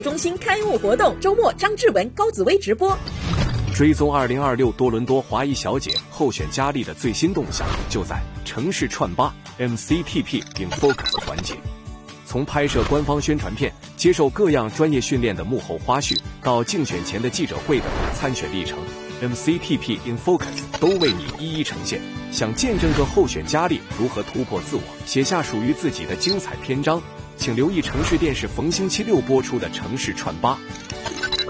中心开幕活动，周末张志文、高紫薇直播。 追踪2026多伦多华裔小姐候选佳丽的最新动向，就在城市串吧 MCTP in Focus 环节。从拍摄官方宣传片、接受各样专业训练的幕后花絮，到竞选前的记者会的参选历程， MCTP in Focus 都为你一一呈现。想见证个候选佳丽如何突破自我，写下属于自己的精彩篇章，请留意城市电视逢星期六播出的城市串吧。